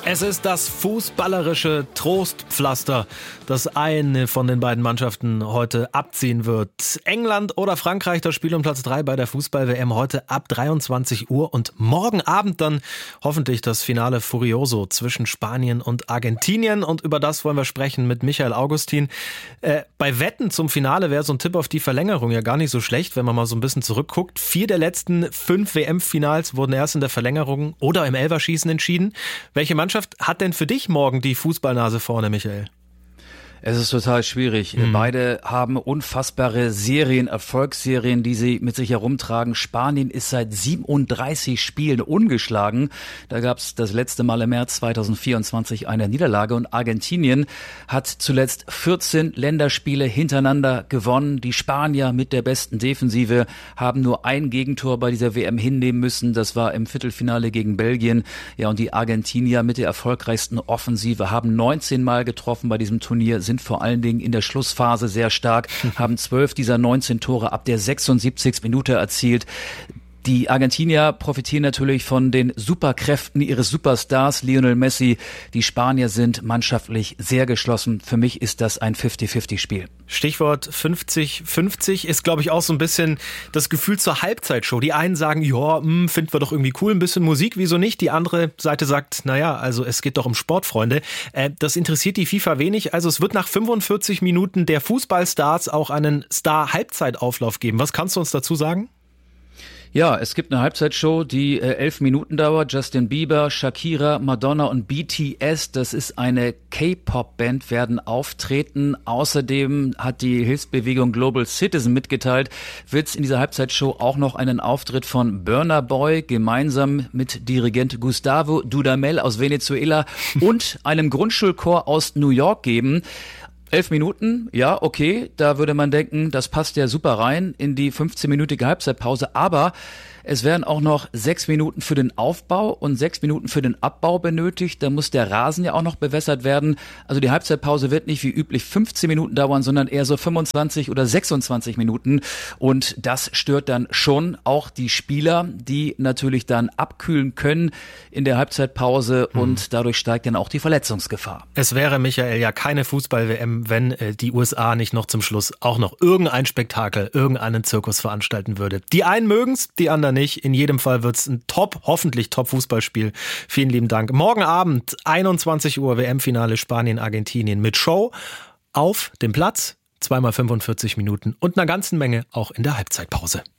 Es ist das fußballerische Trostpflaster, das eine von den beiden Mannschaften heute abziehen wird. England oder Frankreich, das Spiel um Platz 3 bei der Fußball-WM heute ab 23 Uhr und morgen Abend dann hoffentlich das Finale Furioso zwischen Spanien und Argentinien, und über das wollen wir sprechen mit Michael Augustin. Bei Wetten zum Finale wäre so ein Tipp auf die Verlängerung ja gar nicht so schlecht, wenn man mal so ein bisschen zurückguckt. 4 der letzten 5 WM-Finals wurden erst in der Verlängerung oder im Elferschießen entschieden. Welche Mannschaft hat denn für dich morgen die Fußballnase vorne, Michael? Es ist total schwierig. Beide haben unfassbare Erfolgsserien, die sie mit sich herumtragen. Spanien ist seit 37 Spielen ungeschlagen. Da gab es das letzte Mal im März 2024 eine Niederlage. Und Argentinien hat zuletzt 14 Länderspiele hintereinander gewonnen. Die Spanier mit der besten Defensive haben nur ein Gegentor bei dieser WM hinnehmen müssen. Das war im Viertelfinale gegen Belgien. Ja, und die Argentinier mit der erfolgreichsten Offensive haben 19 Mal getroffen bei diesem Turnier, sind vor allen Dingen in der Schlussphase sehr stark, haben 12 dieser 19 Tore ab der 76. Minute erzielt. Die Argentinier profitieren natürlich von den Superkräften ihres Superstars Lionel Messi. Die Spanier sind mannschaftlich sehr geschlossen. Für mich ist das ein 50-50-Spiel. Stichwort 50-50 ist, glaube ich, auch so ein bisschen das Gefühl zur Halbzeitshow. Die einen sagen, ja, finden wir doch irgendwie cool, ein bisschen Musik, wieso nicht? Die andere Seite sagt, naja, also es geht doch um Sport, Freunde. Das interessiert die FIFA wenig. Also es wird nach 45 Minuten der Fußballstars auch einen Star-Halbzeitauflauf geben. Was kannst du uns dazu sagen? Ja, es gibt eine Halbzeitshow, die 11 Minuten dauert. Justin Bieber, Shakira, Madonna und BTS, das ist eine K-Pop-Band, werden auftreten. Außerdem hat die Hilfsbewegung Global Citizen mitgeteilt, wird es in dieser Halbzeitshow auch noch einen Auftritt von Burna Boy gemeinsam mit Dirigent Gustavo Dudamel aus Venezuela und einem Grundschulchor aus New York geben. 11 Minuten, ja, okay, da würde man denken, das passt ja super rein in die 15-minütige Halbzeitpause, aber es werden auch noch 6 Minuten für den Aufbau und 6 Minuten für den Abbau benötigt. Da muss der Rasen ja auch noch bewässert werden. Also die Halbzeitpause wird nicht wie üblich 15 Minuten dauern, sondern eher so 25 oder 26 Minuten. Und das stört dann schon auch die Spieler, die natürlich dann abkühlen können in der Halbzeitpause und dadurch steigt dann auch die Verletzungsgefahr. Es wäre, Michael, ja keine Fußball-WM, wenn die USA nicht noch zum Schluss auch noch irgendein Spektakel, irgendeinen Zirkus veranstalten würde. Die einen mögen's, die anderen nicht. In jedem Fall wird's ein hoffentlich Top-Fußballspiel. Vielen lieben Dank. Morgen Abend, 21 Uhr, WM-Finale Spanien-Argentinien mit Show auf dem Platz, 2x45 Minuten und einer ganzen Menge auch in der Halbzeitpause.